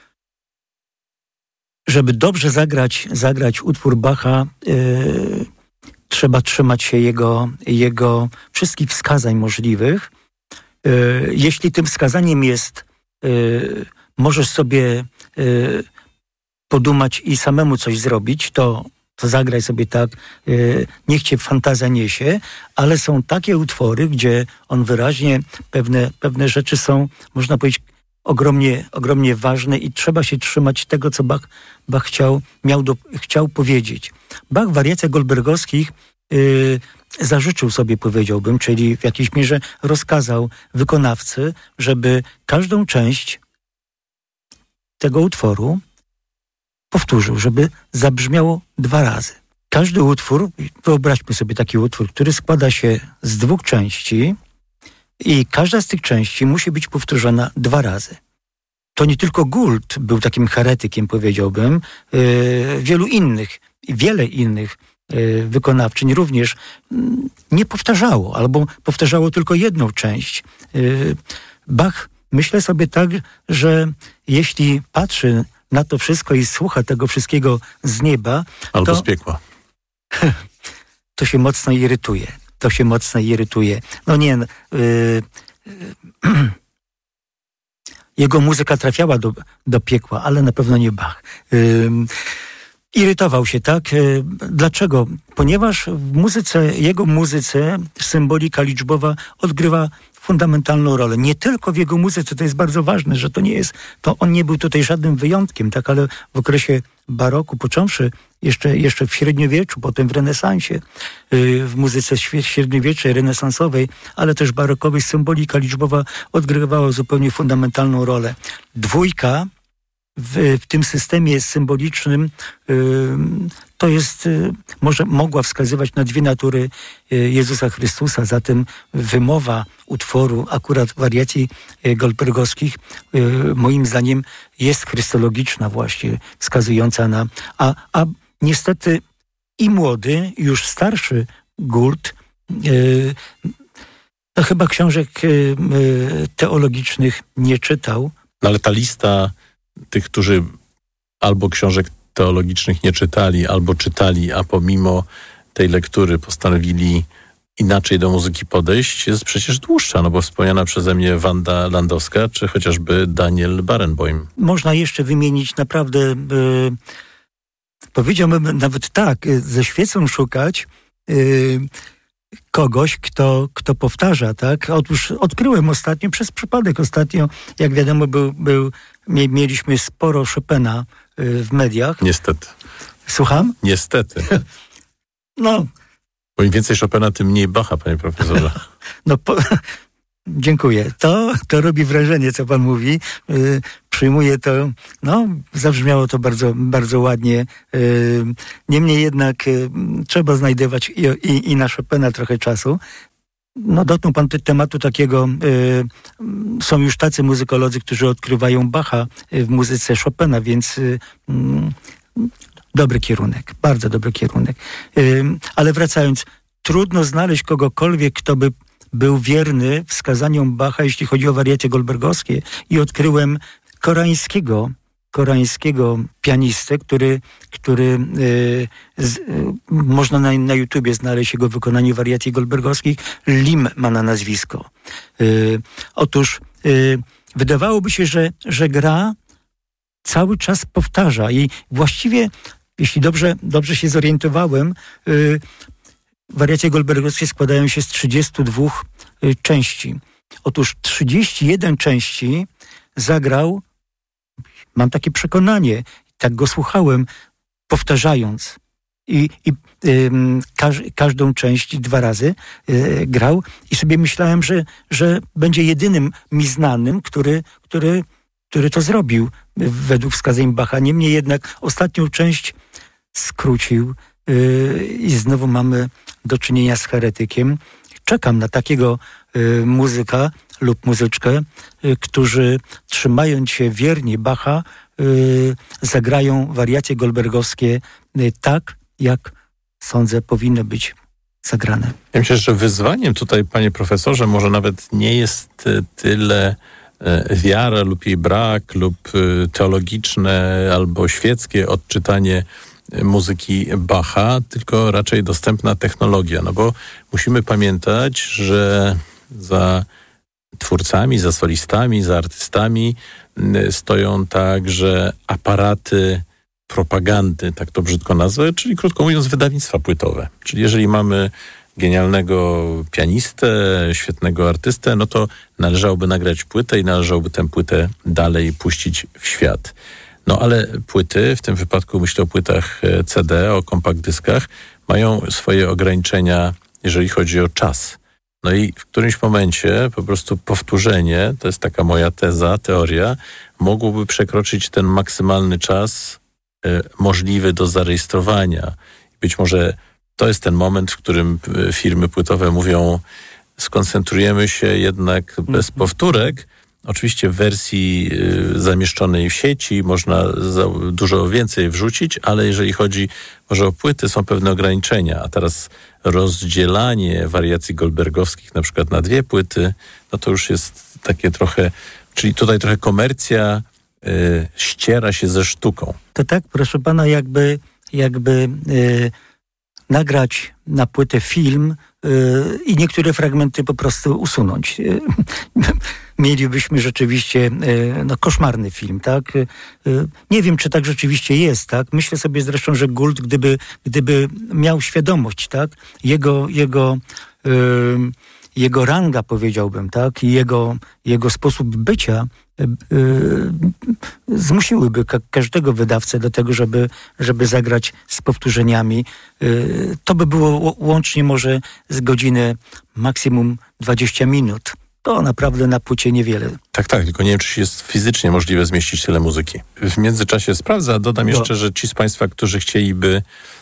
żeby dobrze zagrać, zagrać utwór Bacha, y, trzeba trzymać się jego, jego wszystkich wskazań możliwych. Y, jeśli tym wskazaniem jest, y, możesz sobie y, podumać i samemu coś zrobić, to, to zagraj sobie tak, yy, niech cię fantazja niesie, ale są takie utwory, gdzie on wyraźnie, pewne, pewne rzeczy są, można powiedzieć, ogromnie, ogromnie ważne i trzeba się trzymać tego, co Bach, Bach chciał, miał do, chciał powiedzieć. Bach w wariacjach goldbergowskich yy, zażyczył sobie, powiedziałbym, czyli w jakiejś mierze rozkazał wykonawcy, żeby każdą część tego utworu powtórzył, żeby zabrzmiało dwa razy. Każdy utwór, wyobraźmy sobie taki utwór, który składa się z dwóch części i każda z tych części musi być powtórzona dwa razy. To nie tylko Gould był takim heretykiem, powiedziałbym, yy, wielu innych, wiele innych yy, wykonawczyń również yy, nie powtarzało, albo powtarzało tylko jedną część. Yy, Bach, myślę sobie tak, że jeśli patrzy na to wszystko i słucha tego wszystkiego z nieba, albo to, z piekła. To się mocno irytuje. To się mocno irytuje. No nie, yy, yy, jego muzyka trafiała do, do piekła, ale na pewno nie Bach. Yy, irytował się, tak? Yy, dlaczego? Ponieważ w muzyce, jego muzyce symbolika liczbowa odgrywa fundamentalną rolę. Nie tylko w jego muzyce, to jest bardzo ważne, że to nie jest, to on nie był tutaj żadnym wyjątkiem, tak, ale w okresie baroku, począwszy jeszcze, jeszcze w średniowieczu, potem w renesansie, yy, w muzyce średniowiecznej, renesansowej, ale też barokowej, symbolika liczbowa odgrywała zupełnie fundamentalną rolę. Dwójka w, w tym systemie symbolicznym yy, to jest, yy, może mogła wskazywać na dwie natury yy, Jezusa Chrystusa, zatem wymowa utworu, akurat wariacji yy, goldbergowskich, yy, moim zdaniem jest chrystologiczna właśnie, wskazująca na... A, a niestety i młody, już starszy Gould, yy, no chyba książek yy, teologicznych nie czytał. No ale ta lista tych, którzy albo książek teologicznych nie czytali, albo czytali, a pomimo tej lektury postanowili inaczej do muzyki podejść, jest przecież dłuższa, no bo wspomniana przeze mnie Wanda Landowska, czy chociażby Daniel Barenboim. Można jeszcze wymienić naprawdę, yy, powiedziałbym nawet tak, yy, ze świecą szukać yy, kogoś, kto, kto powtarza, tak? Otóż odkryłem ostatnio, przez przypadek ostatnio, jak wiadomo, był, był, mieliśmy sporo Chopina w mediach. Niestety. Słucham? Niestety. No. Bo im więcej Chopina, tym mniej Bacha, panie profesorze. No, po, dziękuję. To, to robi wrażenie, co pan mówi. Yy, przyjmuję to. No, zabrzmiało to bardzo, bardzo ładnie. Yy, niemniej jednak yy, trzeba znajdować i, i, i na Chopina trochę czasu. No, dotknął pan te, tematu takiego, y, są już tacy muzykolodzy, którzy odkrywają Bacha w muzyce Chopina, więc y, y, dobry kierunek, bardzo dobry kierunek. Y, ale wracając, trudno znaleźć kogokolwiek, kto by był wierny wskazaniom Bacha, jeśli chodzi o wariacje goldbergowskie, i odkryłem koreańskiego koreańskiego pianistę, który, który y, z, y, można na, na YouTubie znaleźć jego wykonanie wariacji goldbergowskich. Lim ma na nazwisko. Y, otóż y, wydawałoby się, że, że gra cały czas powtarza i właściwie, jeśli dobrze, dobrze się zorientowałem, y, wariacje goldbergowskie składają się z trzydziestu dwóch y, części. Otóż trzydzieści jeden części zagrał, mam takie przekonanie, tak go słuchałem, powtarzając i, i y, każ, każdą część dwa razy y, grał i sobie myślałem, że, że będzie jedynym mi znanym, który, który, który to zrobił według wskazań Bacha. Niemniej jednak ostatnią część skrócił y, i znowu mamy do czynienia z heretykiem. Czekam na takiego y, muzyka lub muzyczkę, y, którzy trzymając się wiernie Bacha, y, zagrają wariacje goldbergowskie y, tak, jak sądzę powinny być zagrane. Ja myślę, że wyzwaniem tutaj, panie profesorze, może nawet nie jest tyle y, wiara lub jej brak, lub y, teologiczne albo świeckie odczytanie muzyki Bacha, tylko raczej dostępna technologia, no bo musimy pamiętać, że za twórcami, za solistami, za artystami stoją także aparaty propagandy, tak to brzydko nazwę, czyli krótko mówiąc wydawnictwa płytowe. Czyli jeżeli mamy genialnego pianistę, świetnego artystę, no to należałoby nagrać płytę i należałoby tę płytę dalej puścić w świat. No ale płyty, w tym wypadku myślę o płytach C D, o kompakt dyskach, mają swoje ograniczenia, jeżeli chodzi o czas. No i w którymś momencie po prostu powtórzenie, to jest taka moja teza, teoria, mogłoby przekroczyć ten maksymalny czas y, możliwy do zarejestrowania. Być może to jest ten moment, w którym firmy płytowe mówią, skoncentrujemy się jednak bez powtórek. Oczywiście w wersji y, zamieszczonej w sieci można za, dużo więcej wrzucić, ale jeżeli chodzi może o płyty, są pewne ograniczenia. A teraz rozdzielanie wariacji goldbergowskich na przykład na dwie płyty, no to już jest takie trochę, czyli tutaj trochę komercja y, ściera się ze sztuką. To tak, proszę pana, jakby, jakby y, nagrać na płytę film y, i niektóre fragmenty po prostu usunąć. Mielibyśmy rzeczywiście no, koszmarny film, tak? Nie wiem, czy tak rzeczywiście jest, tak? Myślę sobie zresztą, że Gould, gdyby, gdyby miał świadomość, tak? Jego, jego, yy, jego ranga, powiedziałbym, tak? I jego, jego sposób bycia yy, zmusiłyby ka- każdego wydawcę do tego, żeby, żeby zagrać z powtórzeniami. Yy, to by było łącznie może z godziny maksimum dwadzieścia minut. To naprawdę na płycie niewiele. Tak, tak, tylko nie wiem, czy jest fizycznie możliwe zmieścić tyle muzyki. W międzyczasie sprawdzę, a dodam jeszcze, Do. że ci z Państwa, którzy chcieliby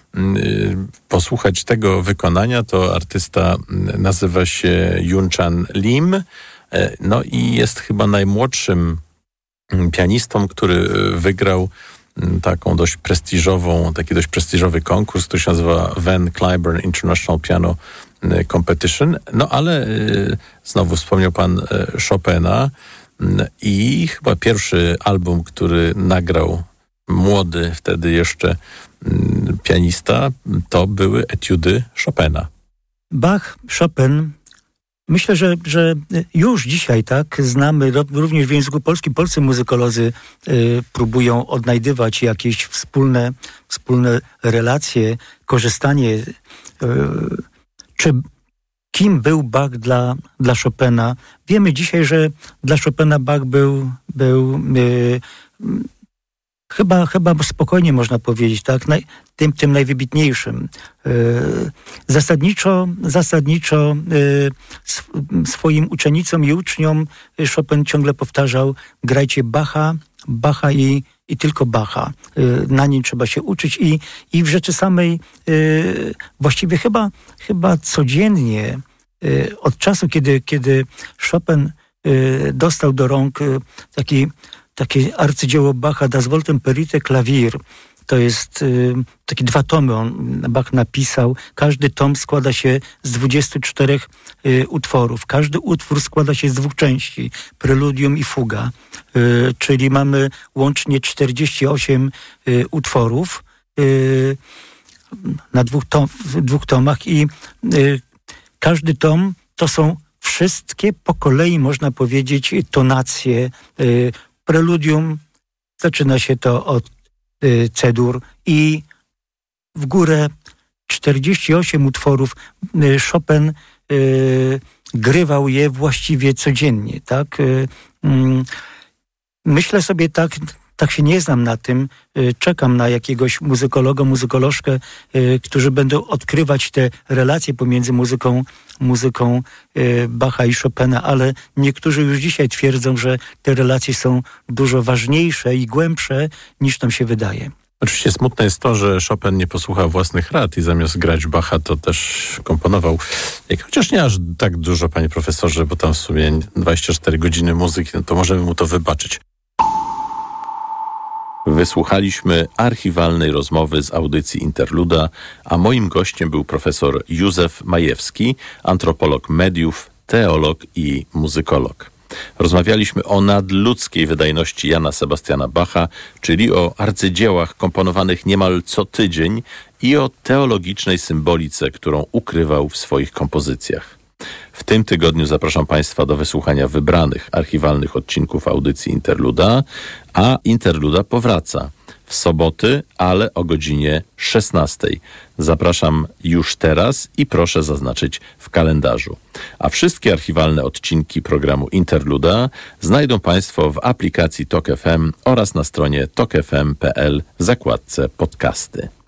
y, posłuchać tego wykonania, to artysta nazywa się Yunchan Lim, y, no i jest chyba najmłodszym pianistą, który wygrał taką dość prestiżową, taki dość prestiżowy konkurs, który się nazywa Van Cliburn International Piano Competition. No ale y, znowu wspomniał pan y, Chopina y, i chyba pierwszy album, który nagrał młody wtedy jeszcze y, pianista, to były etiudy Chopina. Bach, Chopin. Myślę, że, że już dzisiaj tak znamy, również w języku polskim, polscy muzykolodzy y, próbują odnajdywać jakieś wspólne, wspólne relacje, korzystanie. Y, czy kim był Bach dla, dla Chopina? Wiemy dzisiaj, że dla Chopina Bach był, był y, Chyba, chyba spokojnie można powiedzieć, tak, Naj, tym, tym najwybitniejszym. Yy, zasadniczo, zasadniczo yy, sw, swoim uczennicom i uczniom Chopin ciągle powtarzał: grajcie Bacha, Bacha i, i tylko Bacha. Yy, na nim trzeba się uczyć i, i w rzeczy samej yy, właściwie chyba, chyba codziennie yy, od czasu, kiedy, kiedy Chopin yy, dostał do rąk yy, taki takie arcydzieło Bacha, Das Woltemperite Klavier. To jest y, takie dwa tomy on, Bach napisał. Każdy tom składa się z dwudziestu czterech y, utworów. Każdy utwór składa się z dwóch części. Preludium i fuga. Y, czyli mamy łącznie czterdzieści osiem y, utworów y, na dwóch, tom, dwóch tomach i y, każdy tom to są wszystkie po kolei, można powiedzieć, tonacje. Y, Preludium, zaczyna się to od y, C-dur i w górę czterdzieści osiem utworów. Y, Chopin y, grywał je właściwie codziennie, tak? Y, y, myślę sobie tak, tak się nie znam na tym, y, czekam na jakiegoś muzykologa, muzykolożkę, y, którzy będą odkrywać te relacje pomiędzy muzyką muzyką y, Bacha i Chopina, ale niektórzy już dzisiaj twierdzą, że te relacje są dużo ważniejsze i głębsze niż nam się wydaje. Oczywiście smutne jest to, że Chopin nie posłuchał własnych rad i zamiast grać Bacha, to też komponował. Chociaż nie aż tak dużo, panie profesorze, bo tam w sumie dwadzieścia cztery godziny muzyki, no to możemy mu to wybaczyć. Wysłuchaliśmy archiwalnej rozmowy z audycji Interluda, a moim gościem był profesor Józef Majewski, antropolog mediów, teolog i muzykolog. Rozmawialiśmy o nadludzkiej wydajności Jana Sebastiana Bacha, czyli o arcydziełach komponowanych niemal co tydzień i o teologicznej symbolice, którą ukrywał w swoich kompozycjach. W tym tygodniu zapraszam Państwa do wysłuchania wybranych archiwalnych odcinków audycji Interluda, a Interluda powraca w soboty, ale o godzinie szesnastej. Zapraszam już teraz i proszę zaznaczyć w kalendarzu. A wszystkie archiwalne odcinki programu Interluda znajdą Państwo w aplikacji Tok F M oraz na stronie tok f m kropka p l w zakładce podcasty.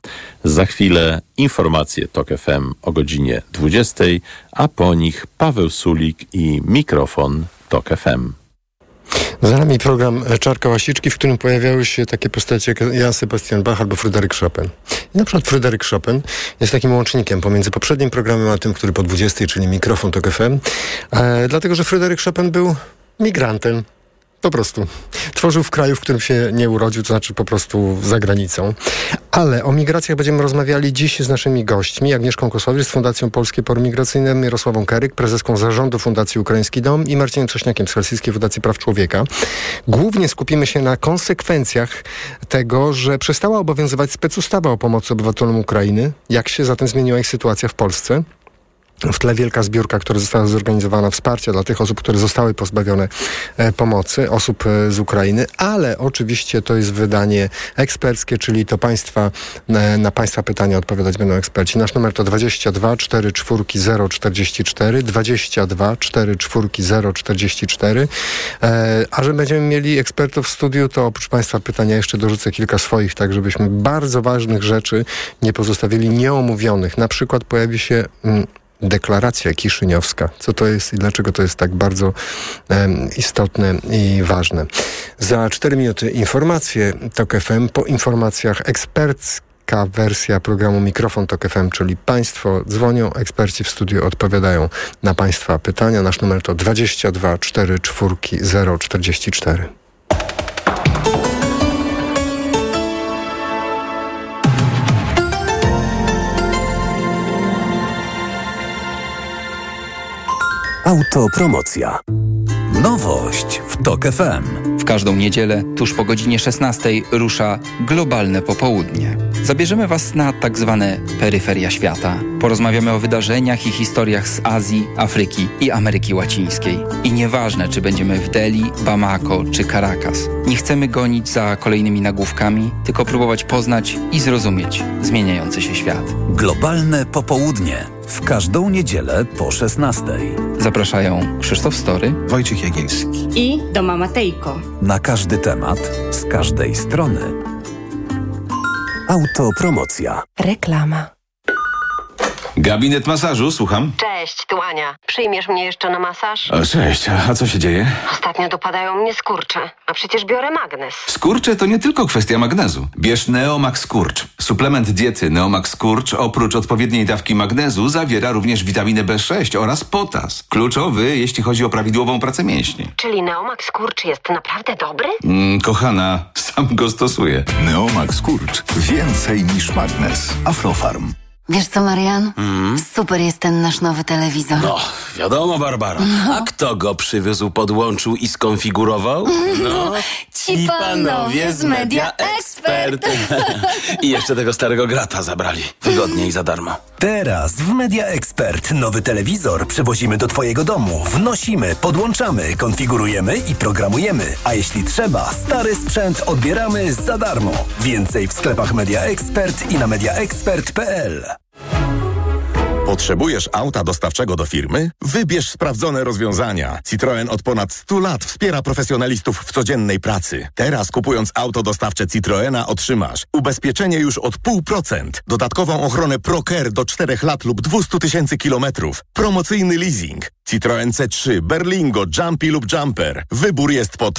Za chwilę informacje Tok F M o godzinie dwudziestej, a po nich Paweł Sulik i mikrofon Tok F M. Za nami program Czarka Łasiczki, w którym pojawiały się takie postacie jak Jan Sebastian Bach albo Fryderyk Chopin. I na przykład Fryderyk Chopin jest takim łącznikiem pomiędzy poprzednim programem a tym, który po dwudziestej, czyli mikrofon Tok F M. E, dlatego, że Fryderyk Chopin był migrantem. Po prostu. Tworzył w kraju, w którym się nie urodził, to znaczy po prostu za granicą. Ale o migracjach będziemy rozmawiali dziś z naszymi gośćmi. Agnieszką Kosławicz z Fundacją Polskie Pory Migracyjne, Mirosławą Keryk, prezeską zarządu Fundacji Ukraiński Dom i Marcinem Trzaśniakiem z Helsińskiej Fundacji Praw Człowieka. Głównie skupimy się na konsekwencjach tego, że przestała obowiązywać specustawa o pomocy obywatelom Ukrainy. Jak się zatem zmieniła ich sytuacja w Polsce? W tle wielka zbiórka, która została zorganizowana, wsparcia dla tych osób, które zostały pozbawione e, pomocy, osób e, z Ukrainy, ale oczywiście to jest wydanie eksperckie, czyli to państwa, e, na państwa pytania odpowiadać będą eksperci. Nasz numer to dwadzieścia dwa cztery cztery zero czterdzieści cztery, dwadzieścia dwa cztery cztery zero czterdzieści cztery. E, a że będziemy mieli ekspertów w studiu, to oprócz państwa pytania jeszcze dorzucę kilka swoich, tak żebyśmy bardzo ważnych rzeczy nie pozostawili nieomówionych. Na przykład pojawi się... Mm, Deklaracja kiszyniowska. Co to jest i dlaczego to jest tak bardzo um, istotne i ważne. Za cztery minuty informacje Tok F M. Po informacjach ekspercka wersja programu Mikrofon Tok F M, czyli państwo dzwonią, eksperci w studiu odpowiadają na państwa pytania. Nasz numer to dwadzieścia dwa cztery cztery zero czterdzieści cztery. Autopromocja. Nowość w Tok F M. W każdą niedzielę, tuż po godzinie szesnastej, rusza Globalne Popołudnie. Zabierzemy Was na tak zwane peryferia świata. Porozmawiamy o wydarzeniach i historiach z Azji, Afryki i Ameryki Łacińskiej. I nieważne, czy będziemy w Delhi, Bamako czy Caracas. Nie chcemy gonić za kolejnymi nagłówkami, tylko próbować poznać i zrozumieć zmieniający się świat. Globalne Popołudnie. W każdą niedzielę po szesnastej. Zapraszają Krzysztof Story, Wojciech Jagielski i Doma Matejko. Na każdy temat, z każdej strony. Autopromocja. Reklama. Gabinet masażu, słucham. Cześć, tu Ania. Przyjmiesz mnie jeszcze na masaż? O, cześć, a co się dzieje? Ostatnio dopadają mnie skurcze, a przecież biorę magnez. Skurcze to nie tylko kwestia magnezu. Bierz Neomax Skurcz. Suplement diety Neomax Skurcz oprócz odpowiedniej dawki magnezu zawiera również witaminę B sześć oraz potas. Kluczowy, jeśli chodzi o prawidłową pracę mięśni. Czyli Neomax Skurcz jest naprawdę dobry? Mm, kochana, sam go stosuję. Neomax Skurcz. Więcej niż magnez. Aflofarm. Wiesz co, Marian? Mm. Super jest ten nasz nowy telewizor. No, wiadomo, Barbara. No. A kto go przywiózł, podłączył i skonfigurował? No, ci panowie z Media Expert. I jeszcze tego starego grata zabrali. Wygodnie i za darmo. Teraz w Media Expert nowy telewizor przywozimy do Twojego domu. Wnosimy, podłączamy, konfigurujemy i programujemy. A jeśli trzeba, stary sprzęt odbieramy za darmo. Więcej w sklepach Media Expert i na mediaexpert kropka p l. Potrzebujesz auta dostawczego do firmy? Wybierz sprawdzone rozwiązania. Citroen od ponad stu lat wspiera profesjonalistów w codziennej pracy. Teraz kupując auto dostawcze Citroena otrzymasz ubezpieczenie już od pół procent, dodatkową ochronę ProCare do czterech lat lub dwieście tysięcy kilometrów, promocyjny leasing. Citroen C trzy, Berlingo, Jumpy lub Jumper. Wybór jest pod